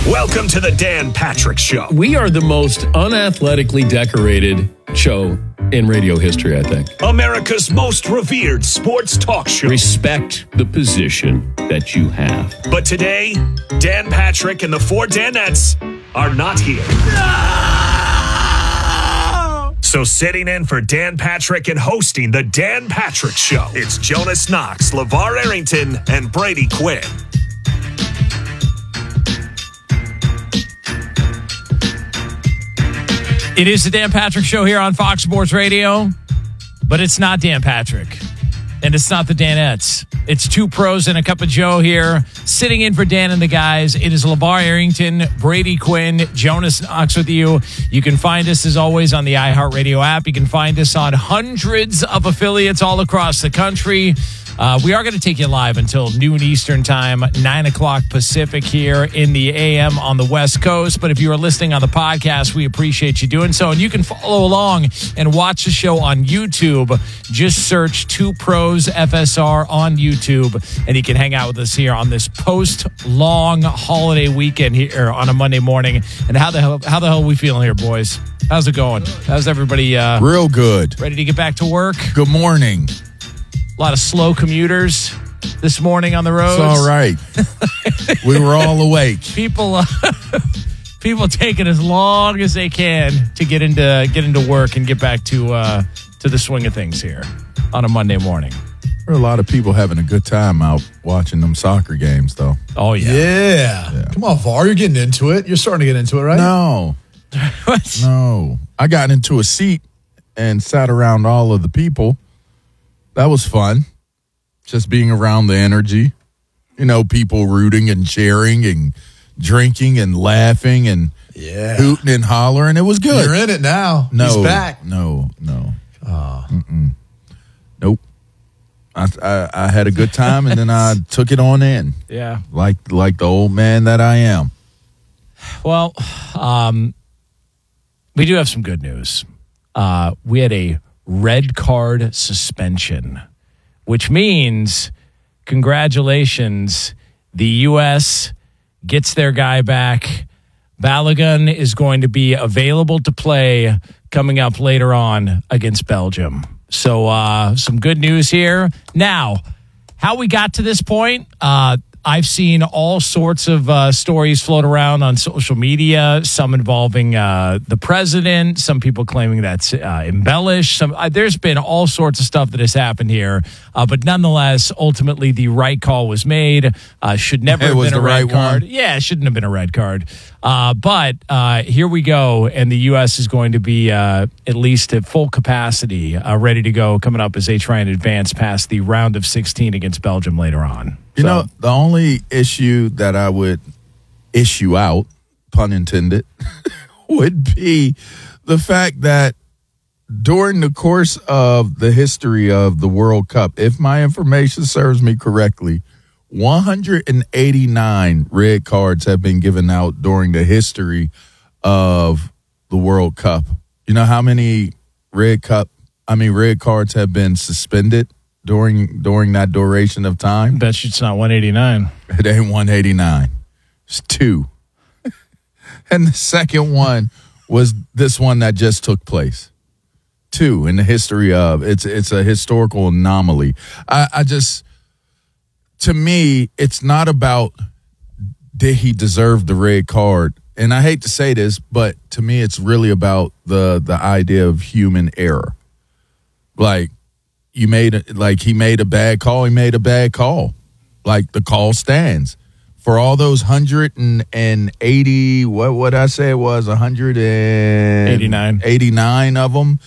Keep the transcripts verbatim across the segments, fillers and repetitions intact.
Welcome to the Dan Patrick Show. We are the most unathletically decorated show in radio history, I think. America's most revered sports talk show. Respect the position that you have. But today, Dan Patrick and the four Danettes are not here. No! So sitting in for Dan Patrick and hosting the Dan Patrick Show, it's Jonas Knox, LeVar Arrington, and Brady Quinn. It is the Dan Patrick Show here on Fox Sports Radio, but it's not Dan Patrick, and it's not the Danettes. It's two pros and a cup of Joe here, sitting in for Dan and the guys. It is LeVar Arrington, Brady Quinn, Jonas Knox with you. You can find us, as always, on the iHeartRadio app. You can find us on hundreds of affiliates all across the country. Uh, we are going to take you live until noon Eastern time, nine o'clock Pacific here in the A M on the West Coast. But if you are listening on the podcast, we appreciate you doing so. And you can follow along and watch the show on YouTube. Just search Two Pros F S R on YouTube, and you can hang out with us here on this post-long holiday weekend here on a Monday morning. And how the hell, how the hell are we feeling here, boys? How's it going? How's everybody? Uh, Real good. Ready to get back to work? Good morning. A lot of slow commuters this morning on the roads. It's all right. We were all awake. People, uh, people taking as long as they can to get into get into work and get back to uh, to the swing of things here on a Monday morning. There are a lot of people having a good time out watching them soccer games, though. Oh yeah, yeah. yeah. Come on, VAR, you're getting into it. You're starting to get into it, right? No, what? No. I got into a seat and sat around all of the people. That was fun, just being around the energy, you know, people rooting and cheering and drinking and laughing and yeah. hooting and hollering. It was good. You're in it now. No, He's back. No, no. Oh. Mm-mm. Nope. I, I I had a good time, and then I took it on in. Yeah. Like, like the old man that I am. Well, um, we do have some good news. Uh, we had a red card suspension, which means congratulations, the U S gets their guy back. Balogun is going to be available to play coming up later on against Belgium. So uh, some good news here. Now, how we got to this point, uh, I've seen all sorts of uh, stories float around on social media, some involving uh, the president, some people claiming that's uh, embellished. Some, uh, there's been all sorts of stuff that has happened here. Uh, but nonetheless, ultimately, the right call was made. Uh, should never it have was been a the red right card. one. Yeah, it shouldn't have been a red card. Uh, but uh, here we go, and the U S is going to be uh, at least at full capacity, uh, ready to go, coming up as they try and advance past the round of sixteen against Belgium later on. You So, know, the only issue that I would issue out, pun intended, would be the fact that during the course of the history of the World Cup, if my information serves me correctly, one hundred eighty-nine red cards have been given out during the history of the World Cup. You know how many red cup, I mean, red cards have been suspended during during that duration of time? bet you it's not one eighty-nine. It ain't one eighty-nine. It's two. And the second one was this one that just took place. Two in the history of. It's it's a historical anomaly. I, I just, to me, it's not about did he deserve the red card. And I hate to say this, but to me, it's really about the the idea of human error. Like, You made a, like he made a bad call. He made a bad call. Like the call stands for all those hundred and eighty. What what I say it was a hundred and eighty-nine. eighty-nine of them.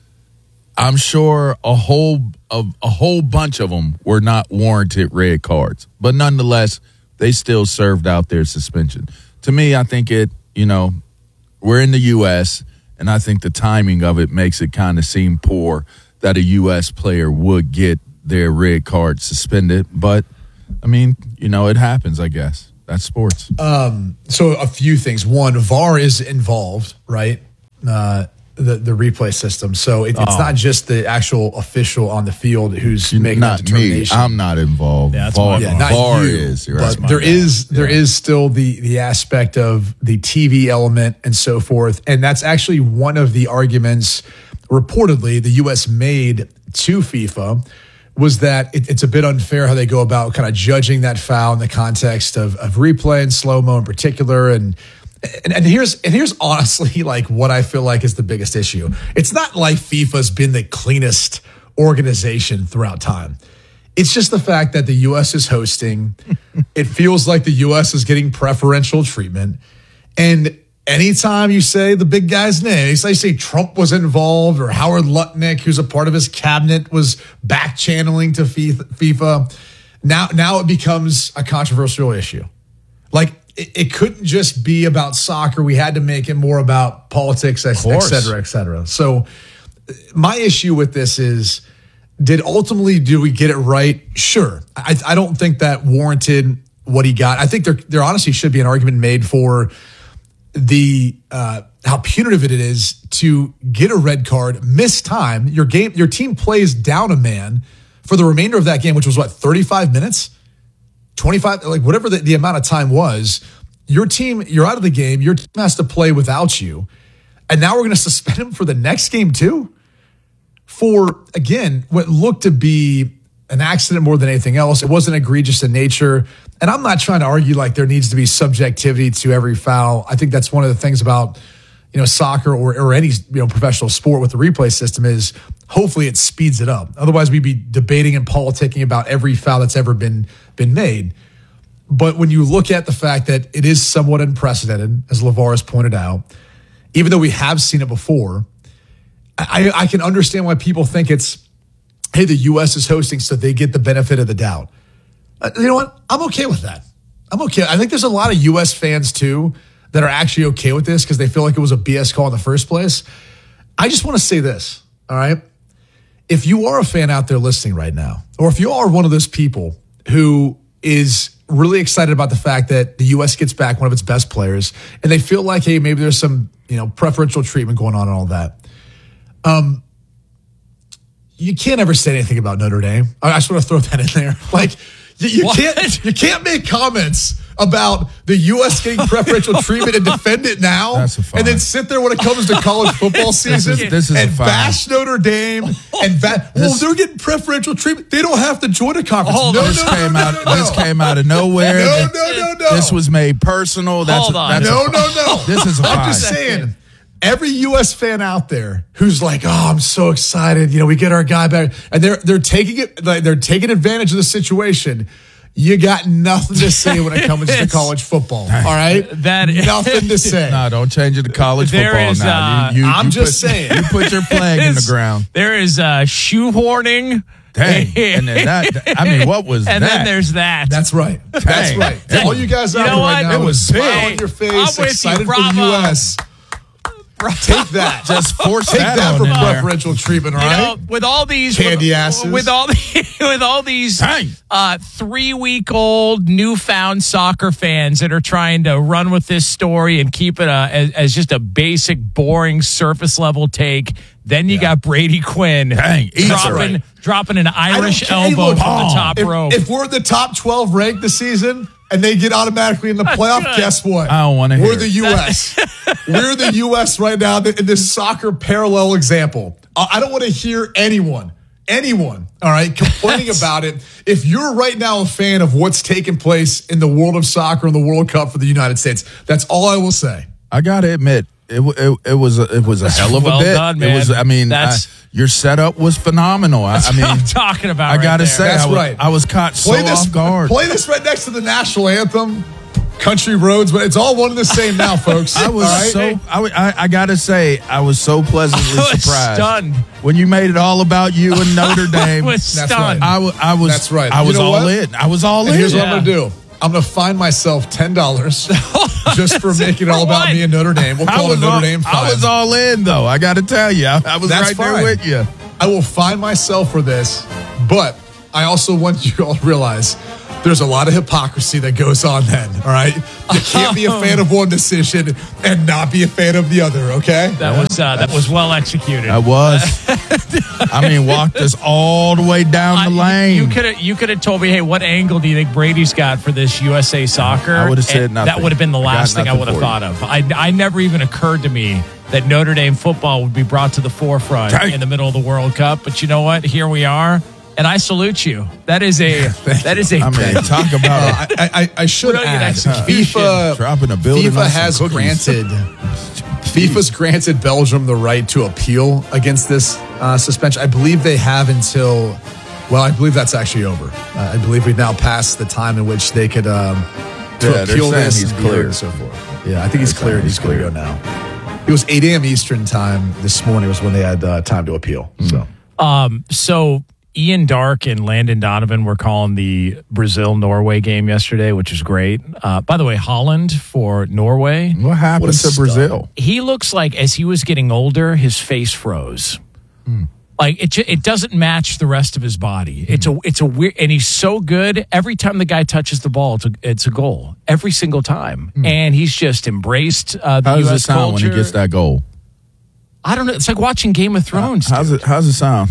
I'm sure a whole a, a whole bunch of them were not warranted red cards, but nonetheless, they still served out their suspension. To me, I think it. You know, we're in the U S, and I think the timing of it makes it kind of seem poor that a U S player would get their red card suspended. But, I mean, you know, it happens, I guess. That's sports. Um, so a few things. One, VAR is involved, right? Uh, the, the replay system. So it, it's Oh. not just the actual official on the field who's making that Not me. determination. I'm not involved. Yeah, that's VAR, my Yeah, not VAR you, is. You're but right. there is there is still the the aspect of the T V element and so forth, and that's actually one of the arguments reportedly the U S made to FIFA was that it, it's a bit unfair how they go about kind of judging that foul in the context of of replay and slow mo in particular, and. And, and here's and here's honestly like what I feel like is the biggest issue. It's not like FIFA's been the cleanest organization throughout time. It's just the fact that the U S is hosting. It feels like the U S is getting preferential treatment. And anytime you say the big guy's name, you say, say Trump was involved or Howard Lutnick, who's a part of his cabinet, was back channeling to FIFA. Now, now it becomes a controversial issue. Like, it, it couldn't just be about soccer. We had to make it more about politics, et, et cetera, et cetera. So my issue with this is, did ultimately, do we get it right? Sure. I, I don't think that warranted what he got. I think there, there honestly should be an argument made for the uh, how punitive it is to get a red card, miss time. Your game, your team plays down a man for the remainder of that game, which was what, thirty-five minutes? twenty-five, like whatever the, the amount of time was. Your team, you're out of the game. Your team has to play without you. And now we're going to suspend him for the next game too? For, again, what looked to be an accident more than anything else. It wasn't egregious in nature. And I'm not trying to argue like there needs to be subjectivity to every foul. I think that's one of the things about, you know, soccer or, or any, you know, professional sport with the replay system is hopefully it speeds it up. Otherwise we'd be debating and politicking about every foul that's ever been, been made. But when you look at the fact that it is somewhat unprecedented, as LeVar has pointed out, even though we have seen it before, I, I can understand why people think it's, hey, the U S is hosting, so they get the benefit of the doubt. Uh, you know what? I'm okay with that. I'm okay. I think there's a lot of U S fans, too, that are actually okay with this because they feel like it was a B S call in the first place. I just want to say this, all right? If you are a fan out there listening right now, or if you are one of those people who is really excited about the fact that the U S gets back one of its best players, and they feel like, hey, maybe there's some, you know, preferential treatment going on and all that, Um, you can't ever say anything about Notre Dame. I just want to throw that in there. Like, you, you can't you can't make comments about the U S getting preferential treatment and defend it now, That's a fine. and then sit there when it comes to college football season is- this is a and fine. bash Notre Dame and ba- well, This- they're getting preferential treatment. They don't have to join a conference. Hold no, on. no, This no, came no, out. no, no. This came out of nowhere. No, no, no, no. This was made personal. That's Hold a, on. That's No, a, no, no. This is a I'm fine. just saying, every U S fan out there who's like, "Oh, I'm so excited! You know, we get our guy back," and they're they're taking it, like, they're taking advantage of the situation. You got nothing to say when it comes to college football. All right, That- nothing to say. No, don't change it to college There football is, now. uh, You- you- I'm you just put- saying. You put your flag in the ground. There is uh, shoehorning. Dang. And then that, I mean, what was And that? then there's that. That's right. That's Dang. right. Dang. All you guys You out know here right what? now It was with a smile big. on your face, I'm with you. excited for the Bravo. U S. Take that. Just force Take that, that on for in there. preferential treatment, all You right? know, with all these Candy with, asses. with all the, with all these Dang. uh, three week old newfound soccer fans that are trying to run with this story and keep it a, as, as just a basic, boring, surface level take. Then you got Brady Quinn Dang, easy. dropping Right. dropping an Irish care. Hey, elbow look, from the oh, top if, rope. if we're in the top twelve ranked this season and they get automatically in the playoff, good. guess what? I don't wanna hear We're it. the U S. We're the U S right now in this soccer parallel example. I I don't want to hear anyone, anyone, all right, complaining about it. If you're right now a fan of what's taking place in the world of soccer and the World Cup for the United States, that's all I will say. I gotta admit, it w- it, it was a, it was a hell of a Well bit. done, It was. man. I mean, That's- I, your setup was phenomenal. I, I That's mean, what I'm talking about. I right gotta there. say, That's I was, right. I was caught so Play this, off guard. play this right next to the national anthem, Country Roads, but it's all one and the same now, folks. I was all right? so. I, w- I, I gotta say, I was so pleasantly I was surprised stunned. when you made it all about you and Notre Dame. I was That's stunned. right. I, w- I was. That's right. I You was know all what? in. I was all And in. here's what Yeah. I'm going to do. I'm going to find myself ten dollars just for making it all For about what? me and Notre Dame. We'll I call it was, Notre all, Dame five. I was all in, though. I got to tell you, I, I was That's right fine. there with you. I will find myself for this, but I also want you all to realize there's a lot of hypocrisy that goes on then, all right? You can't be a fan of one decision and not be a fan of the other, okay? That was uh, that was well executed. I was. I mean, walked us all the way down the I, lane. You could have you could have told me, hey, what angle do you think Brady's got for this U S A Soccer? I would have said And nothing. That would have been the I got last thing I nothing would have for thought you. of. I, I never even occurred to me that Notre Dame football would be brought to the forefront Right. in the middle of the World Cup. But you know what? Here we are. And I salute you. That is a that is a I mean, talk about Uh, I, I, I should Brilliant add, execution. FIFA, dropping a building FIFA on some has cookies. granted FIFA's granted Belgium the right to appeal against this uh, suspension. I believe they have until, well, I believe that's actually over. Uh, I believe we've now passed the time in which they could um, to Yeah, they're appeal saying this he's and be heard cleared. and so forth. Yeah, I think he's They're cleared. saying He's he's clear to go now. It was eight a.m. Eastern time this morning was when they had uh, time to appeal. So. Um, so Ian Dark and Landon Donovan were calling the Brazil-Norway game yesterday, which is great. Uh, by the way, Holland for Norway. what happened What a to stud. Brazil. He looks like as he was getting older, his face froze. Like it, ju- it doesn't match the rest of his body. It's a, it's a weird, and he's so good. Every time the guy touches the ball, it's a, it's a goal every single time, and he's just embraced uh, the How does U it S sound culture. when he gets that goal? I don't know. It's like watching Game of Thrones. How's it? How's it sound?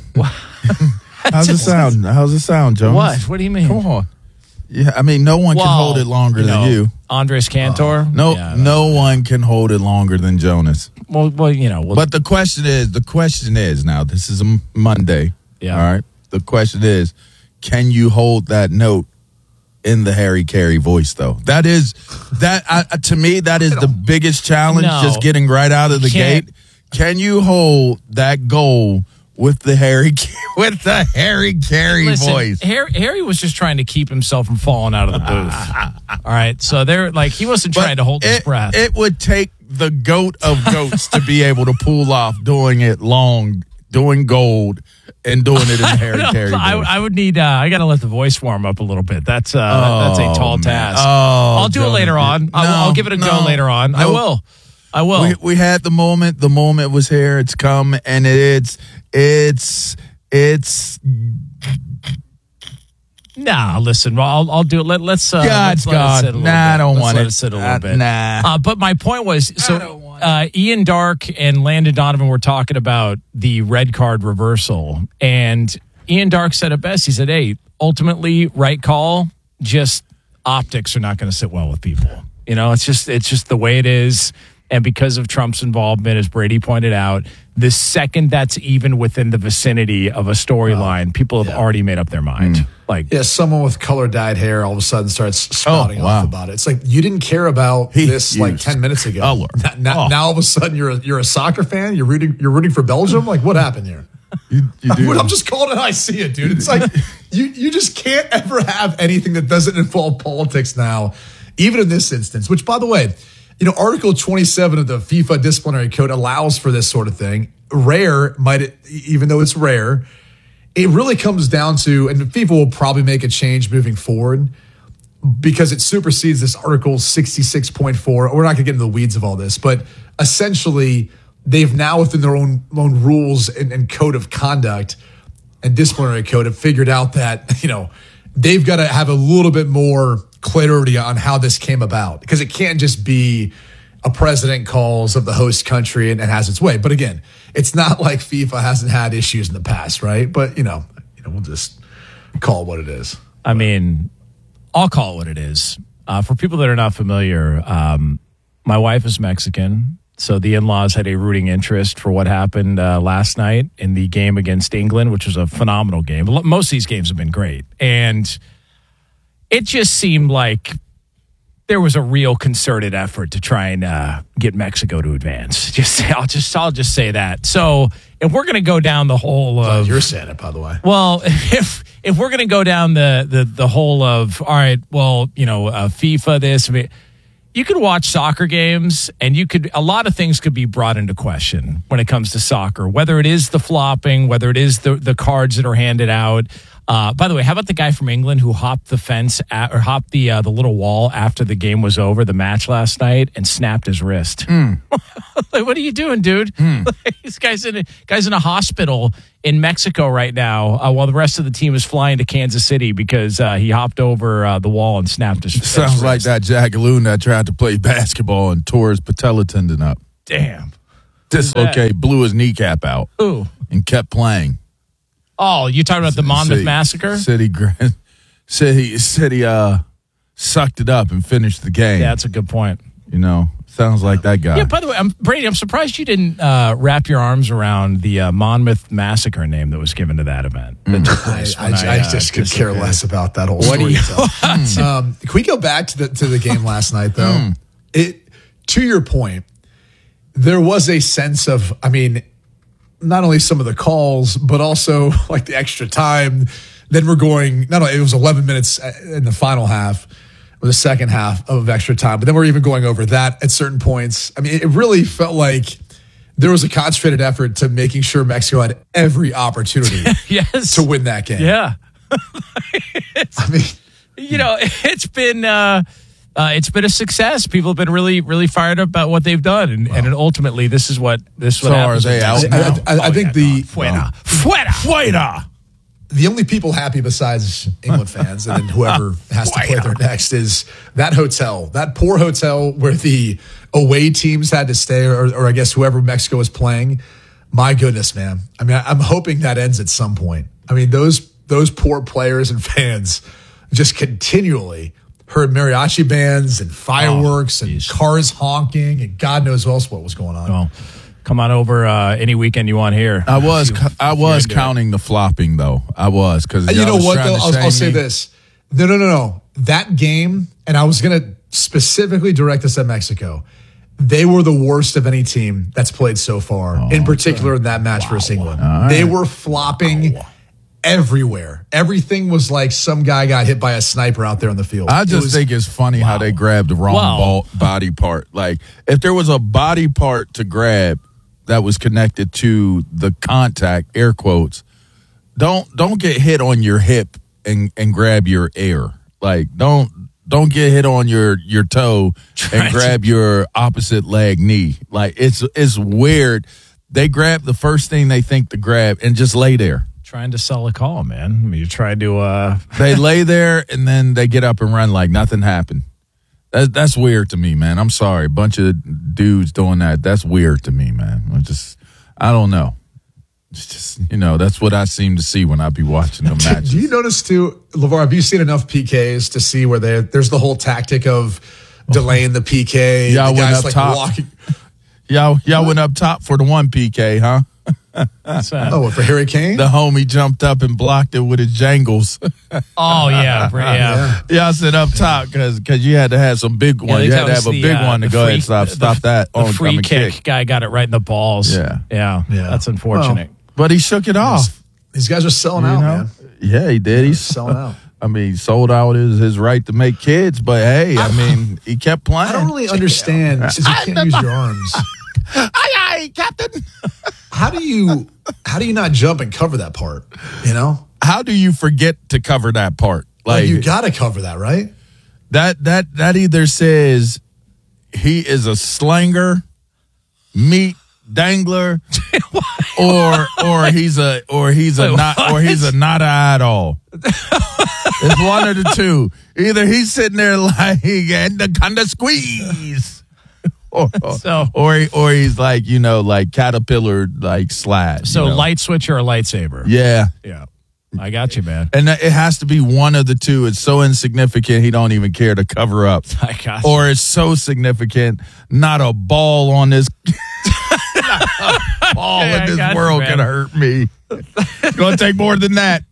How's it sound? How's it sound, Jones? What? What do you mean? Come on. Yeah, I mean, no one Well, can hold it longer you know, than you. Andres Cantor. No, Yeah, no one can hold it longer than Jonas. Well, well, you know. Well, But the question is, the question is now. This is a M- Monday. Yeah. All right. The question is, can you hold that note in the Harry Carey voice? Though that is that uh, to me that is the biggest challenge. No. Just getting right out of the Can't. gate. Can you hold that goal with the Harry with the Harry Carey listen, voice? Harry, Harry was just trying to keep himself from falling out of the booth. All right, so they're like he wasn't trying to hold his it, breath. It would take the goat of goats to be able to pull off doing it long, doing gold, and doing it in the Harry No, Carey voice. I, I would need. Uh, I got to let the voice warm up a little bit. That's uh, that's a tall man. task. Oh, I'll do it Jonas, later on. I'll, no, I'll give it a go no, later on. I no. will. I will. we, we had the moment. The moment was here. It's come, and it's it's it's. Nah, listen. Well, I'll, I'll do it. Let, let's. Uh, God's let's let it God. sit a little Nah, I bit. don't Let's want let it. it sit a Uh, little bit. nah. Uh, but my point was, so uh, Ian Dark and Landon Donovan were talking about the red card reversal, and Ian Dark said it best. He said, "Hey, ultimately, right call. Just optics are not going to sit well with people. You know, it's just it's just the way it is." And because of Trump's involvement, as Brady pointed out, the second that's even within the vicinity of a storyline, people have already made up their mind. Like, Yeah, someone with color dyed hair all of a sudden starts spouting Oh, wow. off about it. It's like you didn't care about He this like used ten minutes ago. color. Now, now, Oh. now all of a sudden you're a, you're a soccer fan. You're rooting you're rooting for Belgium. Like what happened here? You, you do. I'm just calling it how I see it, dude. It's like you you just can't ever have anything that doesn't involve politics now, even in this instance. Which, by the way, you know, Article twenty-seven of the FIFA disciplinary code allows for this sort of thing. Rare, might it, even though it's rare, it really comes down to, and FIFA will probably make a change moving forward because it supersedes this Article sixty-six point four. We're not going to get into the weeds of all this, but essentially, they've now within their own own rules and, and code of conduct and disciplinary code have figured out that, you know, they've got to have a little bit more clarity on how this came about because it can't just be a president calls of the host country and, and has its way. But again, it's not like FIFA hasn't had issues in the past, right? But, you know, you know, we'll just call it what it is. I mean, I'll call it what it is. Uh, for people that are not familiar, um, my wife is Mexican. So the in-laws had a rooting interest for what happened uh, last night in the game against England, which was a phenomenal game. Most of these games have been great. And it just seemed like there was a real concerted effort to try and uh, get Mexico to advance. Just I'll just I'll just say that. So if we're going to go down the whole Uh, of you're saying it, by the way. well, if if we're going to go down the, the the whole of all right, well, you know, uh, FIFA this, I mean, you could watch soccer games, and you could a lot of things could be brought into question when it comes to soccer. Whether it is the flopping, whether it is the the cards that are handed out. Uh, by the way, how about the guy from England who hopped the fence at, or hopped the uh, the little wall after the game was over, the match last night, and snapped his wrist? Like, what are you doing, dude? Hmm. This guy's in a, guy's in a hospital in Mexico right now, uh, while the rest of the team is flying to Kansas City because uh, he hopped over uh, the wall and snapped his. Sounds his like wrist. that Jagaloon that tried to play basketball and tore his patella tendon up. Damn. Dislocate, blew his kneecap out, Ooh. and kept playing. Oh, you talking about the Monmouth City, Massacre? City, City, City, uh, sucked it up and finished the game. Yeah, that's a good point. You know, sounds like that guy. Yeah, by the way, I'm, Brady, I'm surprised you didn't uh, wrap your arms around the uh, Monmouth Massacre name that was given to that event. That took I, place I, when I uh, just could care disappeared. less about that whole What do story. you So, um, can we go back to the to the game last night, though? It to your point, there was a sense of, I mean, not only some of the calls, but also like the extra time. Then we're going, not only, it was eleven minutes in the final half or the second half of extra time, but then we're even going over that at certain points. I mean, it really felt like there was a concentrated effort to making sure Mexico had every opportunity Yes. to win that game. Yeah. I mean, You know, it's been uh, uh, it's been a success. People have been really, really fired up about what they've done, and, and ultimately, this is what this is what So are happens. they with out Mexico. I, I, I Oh, think yeah, the no. fuera, fuera, fuera. the only people happy besides England fans and then whoever has to play there next is that hotel, that poor hotel where the away teams had to stay, or, or I guess whoever Mexico was playing. My goodness, man. I mean, I, I'm hoping that ends at some point. I mean, those those poor players and fans just continually heard mariachi bands and fireworks Oh, and geez. cars honking and God knows what else what was going on. Well, come on over uh, any weekend you want here. I was If you- I if you're was into it. counting the flopping though. I was because And you know what, though? I'll, I'll say this. No, no, no, no. That game, and I was going to specifically direct this at Mexico. They were the worst of any team that's played so far, Oh, in particular in that match versus England. They were flopping everywhere. Everything was like some guy got hit by a sniper out there on the field. I It just was- think it's funny how they grabbed the wrong Wow. ball, body part. Like if there was a body part to grab that was connected to the contact, air quotes, don't don't get hit on your hip and and grab your air. Like don't don't get hit on your your toe Try and to- grab your opposite leg knee. Like it's it's weird. They grab the first thing they think to grab and just lay there. Trying to sell a call, man. I mean, you tried to. Uh, They lay there and then they get up and run like nothing happened. That, that's weird to me, man. I'm sorry. A bunch of dudes doing that. That's weird to me, man. I just, I don't know. It's just, you know, that's what I seem to see when I be watching the matches. Do you notice too, LeVar, have you seen enough P Ks to see where they there's the whole tactic of delaying the P K? Yeah, I the went guys up like top. walking. Y'all, y'all went up top for the one P K, huh? what's that? Oh, what, for Harry Kane? The homie jumped up and blocked it with his jangles. Oh yeah, yeah. Yeah, I said up top because you had to have some big Yeah, one. I you think had that to have was a the, big uh, one to the go ahead free- and stop, the- stop that The free oncoming kick, kick. guy got it right in the balls. Yeah. yeah, Yeah. That's unfortunate. But he shook it off. These guys are selling You out, know? man. Yeah, he did. He's Selling out. I mean, he sold out his, his right to make kids, but hey, I mean, he kept playing. I don't really understand since you can't use your arms. Aye, aye, Captain. How do you how do you not jump and cover that part? You know, How do you forget to cover that part? like Like you got to cover that, right? that that that either says he is a slanger, meat dangler, or or he's a or he's a Wait, not or what? he's a not at all. It's one of the two. Either he's sitting there like and the kind of squeeze, or So- or he, or he's like you know like caterpillar like slide. So you know? light switch or a lightsaber? yeah. yeah. I got you, man. And it has to be one of the two. It's so insignificant he don't even care to cover up. I got you. Or it's so significant, not a ball on this ball Okay, I in this got you, world man. can hurt me. It's gonna take more than that.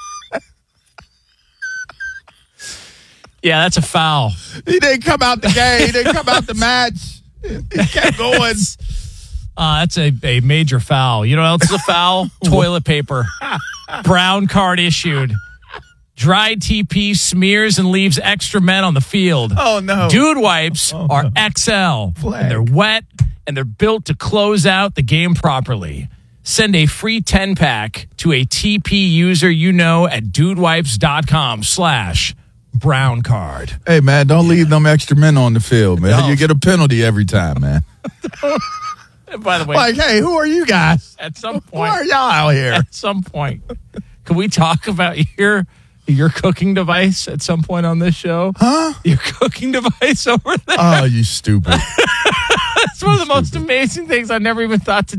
Yeah, that's a foul. He didn't come out the game. He didn't come out the match. He kept going. Uh, that's a, a major foul. You know what else is a foul? Toilet paper. Brown card issued. Dry T P smears and leaves extra men on the field. Oh, no. Dude wipes are X L. Flag. And they're wet and they're built to close out the game properly. Send a free ten pack to a T P user you know at dudewipes.com slash brown card. Hey man, don't leave them extra men on the field, man. No. You get a penalty every time, man. By the way, Like, hey, who are you guys? at some Why point, are y'all out here? at some point, can we talk about your your cooking device at some point on this show? Huh? Your cooking device over there. Oh, you stupid. It's one of the most amazing things I never even thought to